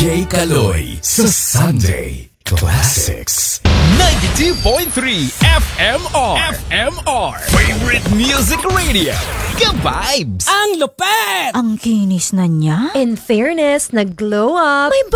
DJ Kaloy sa Sunday Classics. 92.3 FMR. Favorite Music Radio. Ka-vibes! Ang lupet! Ang kinis na niya. In fairness, nag-glow up. May